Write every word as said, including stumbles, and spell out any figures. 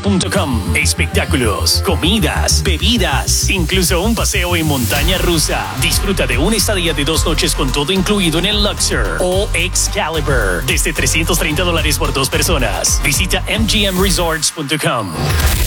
punto com. Espectáculos, comidas, bebidas, incluso un paseo en montaña rusa. Disfruta de una estadía de dos noches con todo incluido en el Luxor o Excalibur desde trescientos treinta dólares por dos personas. Visita m g m resorts punto com.